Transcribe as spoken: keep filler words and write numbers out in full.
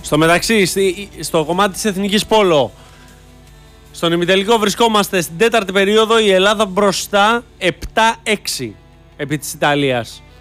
Στο μεταξύ, στο κομμάτι της εθνικής πόλο, στον ημιτελικό βρισκόμαστε στην τέταρτη περίοδο, η Ελλάδα μπροστά επτά έξι επί της Ιταλίας.